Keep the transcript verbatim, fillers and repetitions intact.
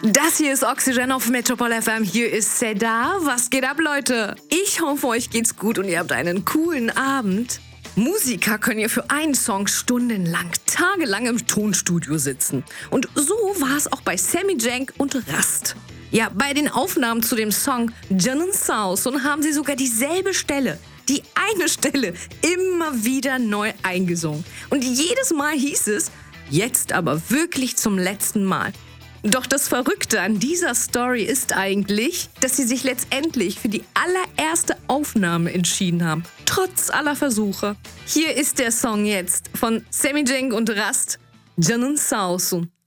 Das hier ist Oxygen auf Metropol F M. Hier ist Seda. Was geht ab, Leute? Ich hoffe, euch geht's gut und ihr habt einen coolen Abend. Musiker können ja für einen Song stundenlang, tagelang im Tonstudio sitzen. Und so war es auch bei Sammy Cenk und Rast. Ja, bei den Aufnahmen zu dem Song Canın Sağ Olsun haben sie sogar dieselbe Stelle, die eine Stelle, immer wieder neu eingesungen. Und jedes Mal hieß es, jetzt aber wirklich zum letzten Mal. Doch das Verrückte an dieser Story ist eigentlich, dass sie sich letztendlich für die allererste Aufnahme entschieden haben, trotz aller Versuche. Hier ist der Song jetzt von Sammy Cenk und Rast, Canın Sağ Olsun.